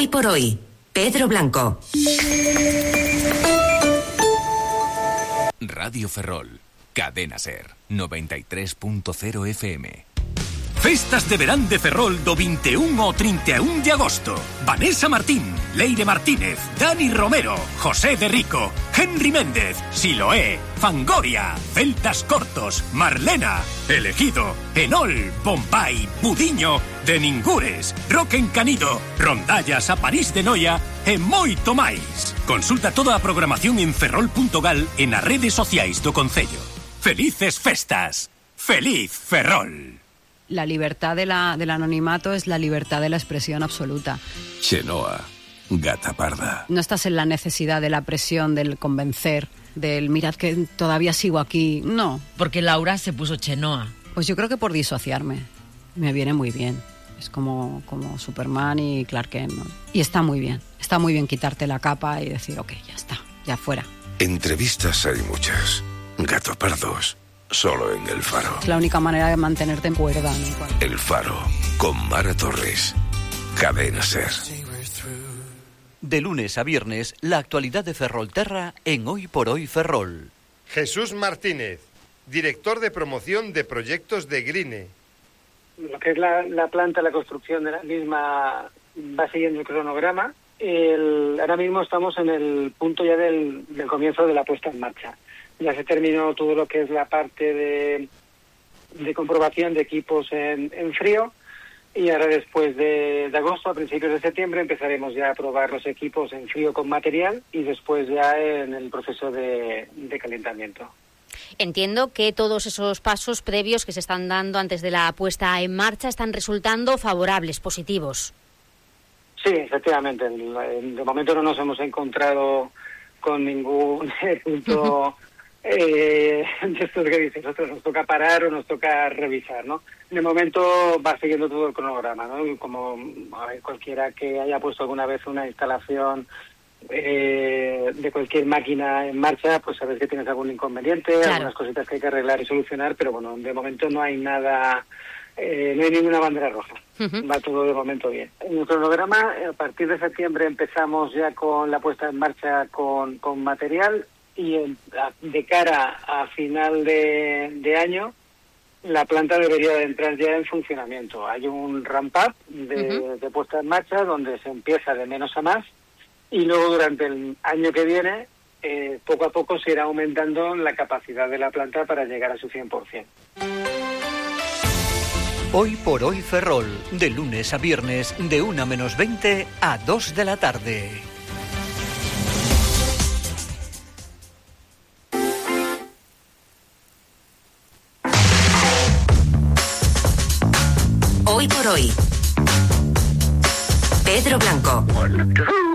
Hoy por hoy, Pedro Blanco. Radio Ferrol, Cadena Ser, 93.0 FM. Festas de verán de Ferrol do 21 ao 31 de agosto. Vanessa Martín, Leire Martínez, Dani Romero, José de Rico, Henry Méndez, Siloé, Fangoria, Celtas Cortos, Marlena, Elegido, Enol, Bombay, Budiño, De Ningures, Roque Encanido, Rondallas a París de Noia e moito máis. Consulta toda a programación en ferrol.gal e nas redes sociais do Concello. Felices festas. Feliz Ferrol. La libertad del anonimato es la libertad de la expresión absoluta. Chenoa, gata parda. No estás en la necesidad de la presión, del convencer, del mirad que todavía sigo aquí. No. Porque Laura se puso Chenoa. Pues yo creo que por disociarme. Me viene muy bien. Es como Superman y Clark Kent, ¿no? Y está muy bien. Está muy bien quitarte la capa y decir, ok, ya está, ya fuera. Entrevistas hay muchas. Gato pardos. Solo en El Faro. Es la única manera de mantenerte en cuerda, ¿no? El Faro, con Mara Torres. Cadena Ser. De lunes a viernes, la actualidad de Ferrolterra en Hoy por Hoy Ferrol. Jesús Martínez, director de promoción de proyectos de Grine. Lo que es la planta, la construcción de la misma va siguiendo el cronograma. Ahora mismo estamos en el punto ya del comienzo de la puesta en marcha. Ya se terminó todo lo que es la parte de comprobación de equipos en frío y ahora después de agosto, a principios de septiembre, empezaremos ya a probar los equipos en frío con material y después ya en el proceso de calentamiento. Entiendo que todos esos pasos previos que se están dando antes de la puesta en marcha están resultando favorables, positivos. Sí, efectivamente. De momento no nos hemos encontrado con ningún punto... de estos que dices, nosotros nos toca parar o nos toca revisar, ¿no? De momento va siguiendo todo el cronograma, ¿no? Como cualquiera que haya puesto alguna vez una instalación de cualquier máquina en marcha, pues sabes que tienes algún inconveniente, claro, algunas cositas que hay que arreglar y solucionar, pero bueno, de momento no hay nada, no hay ninguna bandera roja. Va todo de momento bien. En el cronograma, a partir de septiembre empezamos ya con la puesta en marcha con material. Y de cara a final de año, la planta debería de entrar ya en funcionamiento. Hay un ramp-up de puesta en marcha donde se empieza de menos a más y luego durante el año que viene, poco a poco se irá aumentando la capacidad de la planta para llegar a su 100%. Hoy por Hoy Ferrol, de lunes a viernes, de 1:20 a 2 de la tarde. Hoy por hoy, Pedro Blanco.